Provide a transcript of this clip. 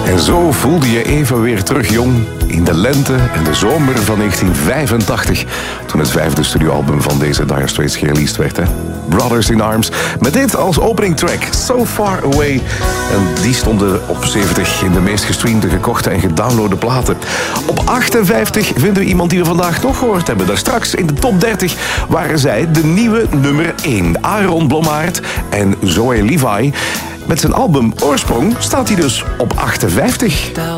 En zo voelde je even weer terug jong in de lente en de zomer van 1985. Toen het 5e studioalbum van deze Dire Straits gereleased werd. Hè? Brothers in Arms. Met dit als opening track, So Far Away. En die stonden op 70 in de meest gestreamde, gekochte en gedownloade platen. Op 58 vinden we iemand die we vandaag nog gehoord hebben. Daar straks in de top 30 waren zij de nieuwe nummer 1. Aaron Blommaert en Zoe Levi. Met zijn album Oorsprong staat hij dus op 58.